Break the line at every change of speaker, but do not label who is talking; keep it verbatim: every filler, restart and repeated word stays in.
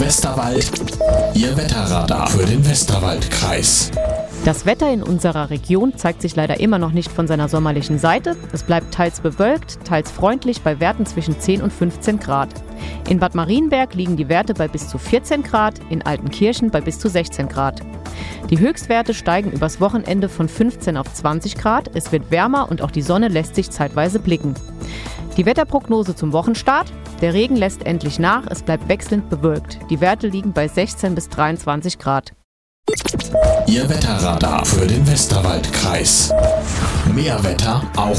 Westerwald, Ihr Wetterradar für den Westerwaldkreis.
Das Wetter in unserer Region zeigt sich leider immer noch nicht von seiner sommerlichen Seite. Es bleibt teils bewölkt, teils freundlich bei Werten zwischen zehn und fünfzehn Grad. In Bad Marienberg liegen die Werte bei bis zu vierzehn Grad, in Altenkirchen bei bis zu sechzehn Grad. Die Höchstwerte steigen übers Wochenende von fünfzehn auf zwanzig Grad. Es wird wärmer und auch die Sonne lässt sich zeitweise blicken. Die Wetterprognose zum Wochenstart: Der Regen lässt endlich nach, es bleibt wechselnd bewölkt. Die Werte liegen bei sechzehn bis dreiundzwanzig Grad.
Ihr Wetterradar für den Westerwaldkreis. Mehr Wetter auch